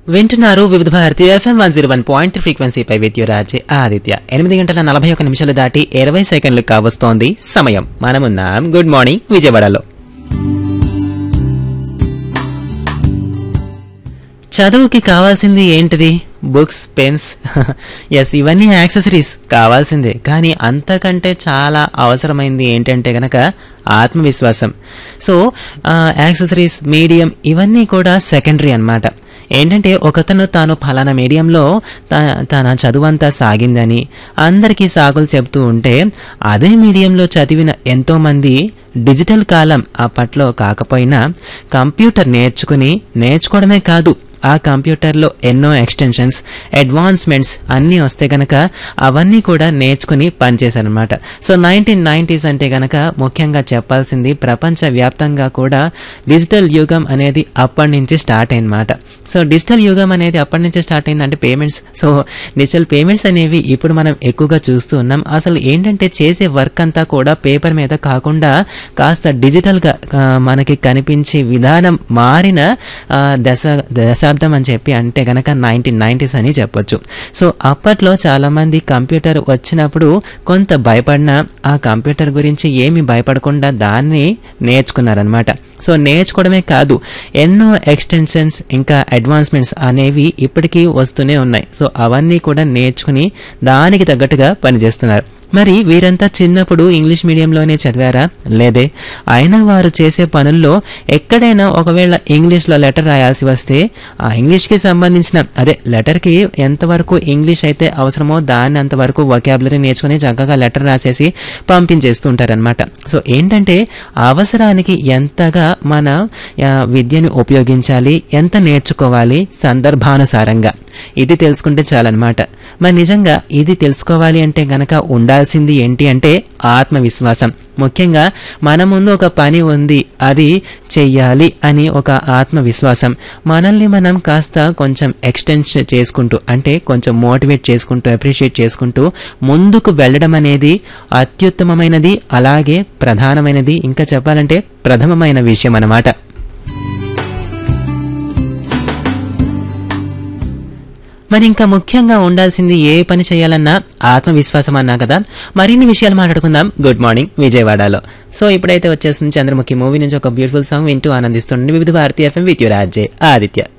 వింటున్నారు వివిధ భారతి FM 101.3 ఫ్రీక్వెన్సీపై విద్యురాజే ఆదిత్య 8:41 దాటి 20 సెకండ్లు కావస్తోంది సమయం. మనమున్నాం గుడ్ మార్నింగ్ విజయవాడలో. చదువుకి కావాల్సింది ఏంటిది? బుక్స్, పెన్స్, ఎస్, ఇవన్నీ యాక్సెసరీస్ కావాల్సిందే. కానీ అంతకంటే చాలా అవసరమైంది ఏంటంటే గనక ఆత్మవిశ్వాసం. సో యాక్సెసరీస్, మీడియం ఇవన్నీ కూడా సెకండరీ అన్నమాట. ఏంటంటే ఒకతను తాను ఫలానా మీడియంలో తన చదువంతా సాగిందని అందరికీ సాగులు చెప్తూ ఉంటే అదే మీడియంలో చదివిన ఎంతోమంది డిజిటల్ కాలం అప్పట్లో కాకపోయినా కంప్యూటర్ నేర్చుకోవడమే కాదు, ఆ కంప్యూటర్లో ఎన్నో ఎక్స్టెన్షన్స్, అడ్వాన్స్మెంట్స్ అన్నీ వస్తే గనక అవన్నీ కూడా నేర్చుకుని పనిచేశారనమాట. సో 1990s అంటే గనక ముఖ్యంగా చెప్పాల్సింది ప్రపంచవ్యాప్తంగా కూడా డిజిటల్ యుగం అనేది అప్పటి నుంచి స్టార్ట్ అయిందన్నమాట. సో డిజిటల్ యుగం అనేది అప్పటి నుంచి స్టార్ట్ అయిందంటే పేమెంట్స్. సో డిజిటల్ పేమెంట్స్ అనేవి ఇప్పుడు మనం ఎక్కువగా చూస్తూ ఉన్నాం. అసలు ఏంటంటే చేసే వర్క్ అంతా కూడా పేపర్ మీద కాకుండా కాస్త డిజిటల్గా మనకి కనిపించే విధానం మారిన దశాబ్దం అని చెప్పి అంటే గనక 1990s అని చెప్పొచ్చు. సో అప్పట్లో చాలా మంది కంప్యూటర్ వచ్చినప్పుడు కొంత భయపడినా ఆ కంప్యూటర్ గురించి ఏమి భయపడకుండా దాన్ని నేర్చుకున్నారనమాట. సో నేర్చుకోవడమే కాదు, ఎన్నో ఎక్స్టెన్షన్స్ ఇంకా అడ్వాన్స్మెంట్స్ అనేవి ఇప్పటికీ వస్తూనే ఉన్నాయి. సో అవన్నీ కూడా నేర్చుకుని దానికి తగ్గట్టుగా పనిచేస్తున్నారు. మరి వీరంతా చిన్నప్పుడు ఇంగ్లీష్ మీడియంలోనే చదివారా? లేదే. అయినా వారు చేసే పనుల్లో ఎక్కడైనా ఒకవేళ ఇంగ్లీష్లో లెటర్ రాయాల్సి వస్తే ఆ ఇంగ్లీష్కి సంబంధించిన లెటర్కి ఎంతవరకు ఇంగ్లీష్ అయితే అవసరమో దాన్ని అంతవరకు వొకాబులరీ నేర్చుకుని చక్కగా లెటర్ రాసేసి పంపించేస్తూ ఉంటారనమాట. సో ఏంటంటే అవసరానికి ఎంతగా మన విద్యను ఉపయోగించాలి, ఎంత నేర్చుకోవాలి సందర్భానుసారంగా, ఇది తెలుసుకుంటే చాలన్నమాట. మరి నిజంగా ఇది తెలుసుకోవాలి అంటే గనక ఉండాల్సింది ఏంటి అంటే ఆత్మవిశ్వాసం. ముఖ్యంగా మన ముందు ఒక పని ఉంది, అది చెయ్యాలి అని ఒక ఆత్మవిశ్వాసం. మనల్ని మనం కాస్త కొంచెం ఎక్స్టెన్షన్ చేసుకుంటూ, అంటే కొంచెం మోటివేట్ చేసుకుంటూ, అప్రిషియేట్ చేసుకుంటూ ముందుకు వెళ్ళడం అనేది అత్యుత్తమమైనది, అలాగే ప్రధానమైనది, ఇంకా చెప్పాలంటే ప్రథమమైన విషయం అన్నమాట. మరి ఇంకా ముఖ్యంగా ఉండాల్సింది ఏ పని చేయాలన్నా ఆత్మవిశ్వాసం అన్నా కదా. మరిన్ని విషయాలు మాట్లాడుకుందాం గుడ్ మార్నింగ్ విజయవాడలో. సో ఇప్పుడైతే వచ్చేస్తుంది చంద్రముఖి మూవీ నుంచి ఒక బ్యూటిఫుల్ సాంగ్ వింటూ ఆనందిస్తుండండి వివిధ Bharati FM with your RJ Aditya.